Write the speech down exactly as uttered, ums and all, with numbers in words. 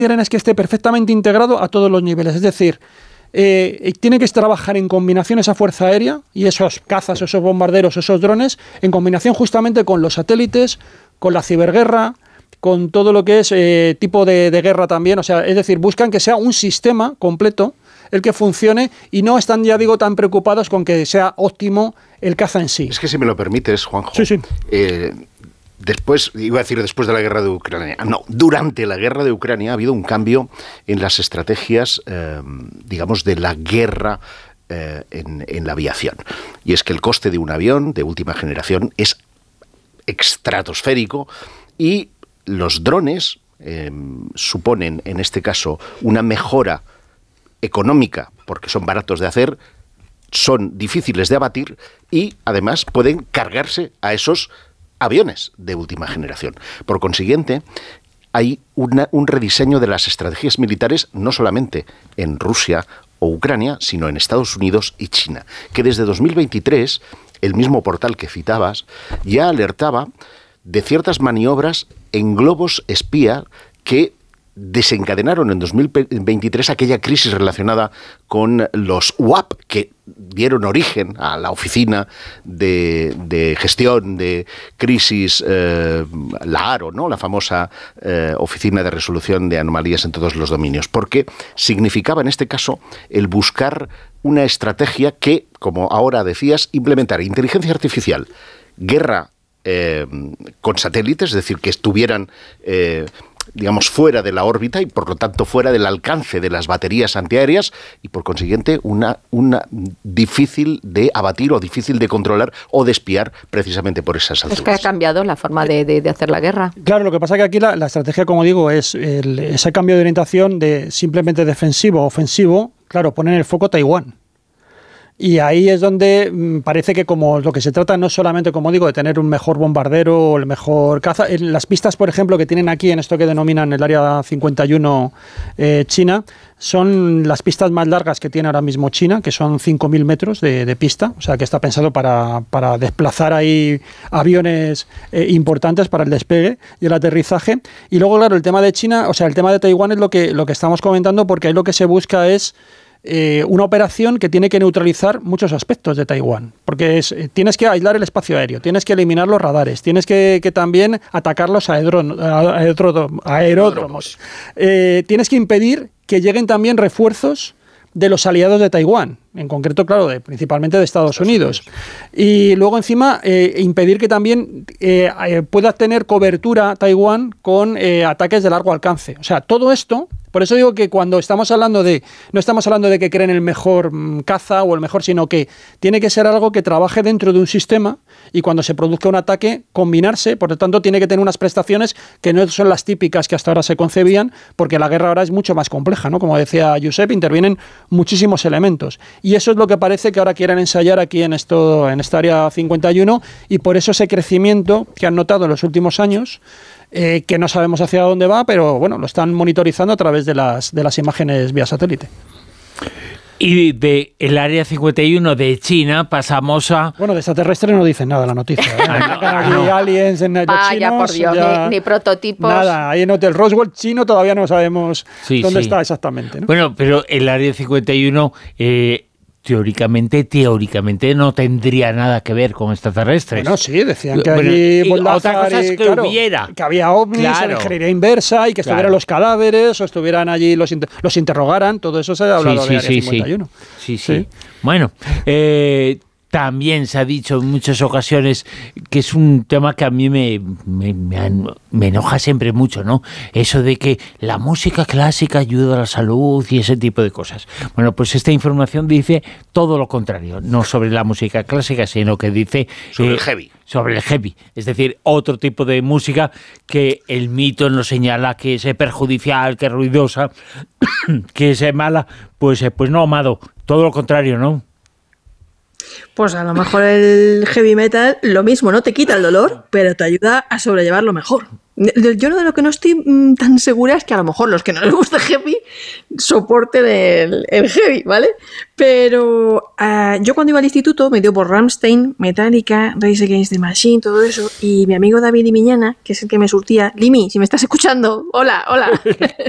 quieren es que esté perfectamente integrado a todos los niveles, es decir, eh, tiene que trabajar en combinación esa fuerza aérea y esos cazas, esos bombarderos, esos drones, en combinación justamente con los satélites, con la ciberguerra, con todo lo que es eh, tipo de, de guerra también, o sea, es decir, buscan que sea un sistema completo el que funcione y no están, ya digo, tan preocupados con que sea óptimo el caza en sí. Es que si me lo permites, Juanjo, sí, sí. Eh, después, iba a decir después de la guerra de Ucrania, no, durante la guerra de Ucrania ha habido un cambio en las estrategias, eh, digamos, de la guerra eh, en, en la aviación. Y es que el coste de un avión de última generación es estratosférico y los drones eh, suponen, en este caso, una mejora económica, porque son baratos de hacer, son difíciles de abatir y, además, pueden cargarse a esos aviones de última generación. Por consiguiente, hay una, un rediseño de las estrategias militares, no solamente en Rusia o Ucrania, sino en Estados Unidos y China, que desde dos mil veintitrés, el mismo portal que citabas, ya alertaba de ciertas maniobras en globos espía que desencadenaron en dos mil veintitrés aquella crisis relacionada con los U A P, que dieron origen a la Oficina de, de Gestión de Crisis, eh, la ARO, ¿no? La famosa eh, Oficina de Resolución de Anomalías en todos los dominios, porque significaba en este caso el buscar una estrategia que, como ahora decías, implementara inteligencia artificial, guerra eh, con satélites, es decir, que estuvieran Eh, digamos, fuera de la órbita y, por lo tanto, fuera del alcance de las baterías antiaéreas y, por consiguiente, una, una difícil de abatir o difícil de controlar o de espiar precisamente por esas alturas. Es que ha cambiado la forma de, de, de hacer la guerra. Claro, lo que pasa es que aquí la, la estrategia, como digo, es el, ese cambio de orientación de simplemente defensivo a ofensivo, claro, ponen el foco Taiwán. Y ahí es donde mmm, parece que como lo que se trata no es solamente, como digo, de tener un mejor bombardero o el mejor caza. En las pistas, por ejemplo, que tienen aquí en esto que denominan el Área cincuenta y uno eh, China, son las pistas más largas que tiene ahora mismo China, que son cinco mil metros de, de pista, o sea que está pensado para, para desplazar ahí aviones eh, importantes para el despegue y el aterrizaje. Y luego, claro, el tema de China, o sea, el tema de Taiwán es lo que, lo que estamos comentando, porque ahí lo que se busca es Eh, una operación que tiene que neutralizar muchos aspectos de Taiwán, porque es, eh, tienes que aislar el espacio aéreo, tienes que eliminar los radares, tienes que, que también atacar los aerodromos, aeródromos, eh, tienes que impedir que lleguen también refuerzos de los aliados de Taiwán, en concreto, claro, de, principalmente de Estados Unidos. Y luego, encima, eh, impedir que también eh, eh, pueda tener cobertura Taiwán con eh, ataques de largo alcance. O sea, todo esto. Por eso digo que cuando estamos hablando de, no estamos hablando de que creen el mejor mmm, caza o el mejor, sino que tiene que ser algo que trabaje dentro de un sistema y cuando se produzca un ataque, combinarse, por lo tanto tiene que tener unas prestaciones que no son las típicas que hasta ahora se concebían, porque la guerra ahora es mucho más compleja, ¿no? Como decía Josep, intervienen muchísimos elementos. Y eso es lo que parece que ahora quieren ensayar aquí en, esto, en esta Área cincuenta y uno, y por eso ese crecimiento que han notado en los últimos años, Eh, que no sabemos hacia dónde va, pero bueno, lo están monitorizando a través de las, de las imágenes vía satélite. Y de el Área cincuenta y uno de China pasamos a... Bueno, de extraterrestres no dicen nada la noticia. ¿eh? Ah, no, aquí no. aliens en los Vaya, chinos, por Dios, ya, ni, ni prototipos. Nada, ahí en Hotel Roswell chino todavía no sabemos Sí, dónde sí. está exactamente, ¿no? Bueno, pero el Área cincuenta y uno... Eh, Teóricamente, teóricamente no tendría nada que ver con extraterrestres. Bueno, sí, decían que Bueno, allí y Boldazar otra cosa es y, que claro, hubiera. que había ovnis, Claro. ingeniería inversa y que estuvieran Claro. los cadáveres o estuvieran allí, los, inter- los interrogaran, todo eso se ha hablado Sí, de sí, Área sí, cincuenta y uno. Sí, sí. sí. Bueno, eh, también se ha dicho en muchas ocasiones que es un tema que a mí me, me, me, me enoja siempre mucho, ¿no? Eso de que la música clásica ayuda a la salud y ese tipo de cosas. Bueno, pues esta información dice todo lo contrario, no sobre la música clásica, sino que dice... Sobre eh, el heavy. Sobre el heavy, es decir, otro tipo de música que el mito nos señala que es perjudicial, que es ruidosa, que es mala. Pues, pues no, Amado, todo lo contrario, ¿no? Pues a lo mejor el heavy metal, lo mismo, no te quita el dolor, pero te ayuda a sobrellevarlo mejor. Yo de lo que no estoy mmm, tan segura es que a lo mejor los que no les gusta heavy soporten el, el heavy, ¿vale? Pero uh, yo cuando iba al instituto me dio por Rammstein, Metallica, Rage Against the Machine, todo eso, y mi amigo David Imiñana, que es el que me surtía, Limi, si me estás escuchando, hola, hola.